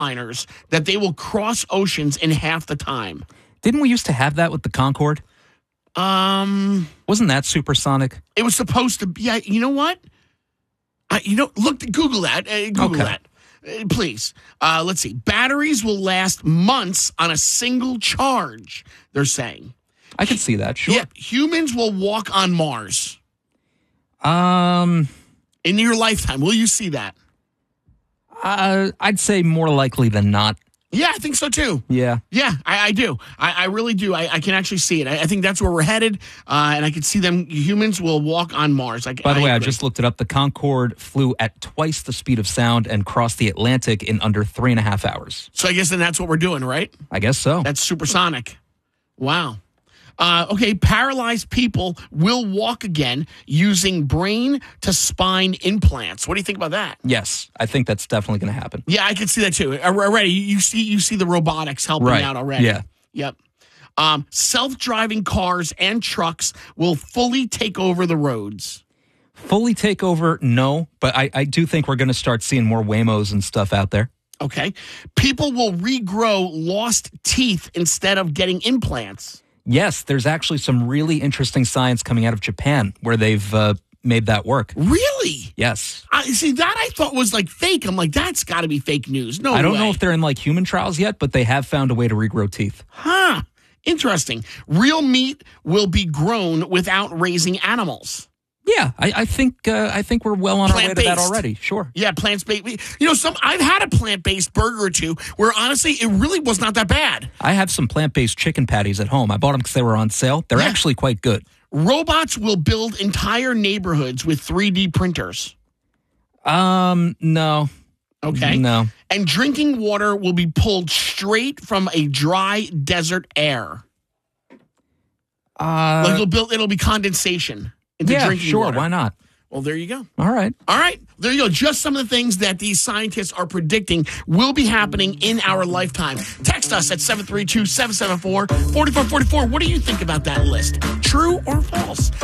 liners that they will cross oceans in half the time. Didn't we used to have that with the Concorde? Wasn't that supersonic? It was supposed to be. Yeah, you know what? Google that. Google that. Please. Let's see. Batteries will last months on a single charge, they're saying. I can see that, sure. Yeah, humans will walk on Mars. In your lifetime, will you see that? I'd say more likely than not. Yeah, I think so too. Yeah. Yeah, I do. I really do. I can actually see it. I think that's where we're headed, and I can see humans will walk on Mars. By the way, I just looked it up. The Concorde flew at twice the speed of sound and crossed the Atlantic in under 3.5 hours. So I guess then that's what we're doing, right? I guess so. That's supersonic. Wow. Okay, paralyzed people will walk again using brain-to-spine implants. What do you think about that? Yes, I think that's definitely going to happen. Yeah, I can see that too. Already, you see the robotics helping out already. Yeah. Yep. Self-driving cars and trucks will fully take over the roads. Fully take over, no, but I do think we're going to start seeing more Waymos and stuff out there. Okay. People will regrow lost teeth instead of getting implants. Yes, there's actually some really interesting science coming out of Japan where they've made that work. Really? Yes. See, that I thought was like fake. I'm like, that's got to be fake news. No way. I don't know if they're in like human trials yet, but they have found a way to regrow teeth. Huh. Interesting. Real meat will be grown without raising animals. Yeah, I think we're well on our way to that already. Sure. Yeah, plant-based. I've had a plant-based burger or two where honestly it really was not that bad. I have some plant-based chicken patties at home. I bought them because they were on sale. They're actually quite good. Robots will build entire neighborhoods with 3D printers. No. Okay. No. And drinking water will be pulled straight from a dry desert air. It'll be condensation. Yeah, sure. Water. Why not? Well, there you go. All right. There you go. Just some of the things that these scientists are predicting will be happening in our lifetime. Text us at 732-774-4444. What do you think about that list? True or false?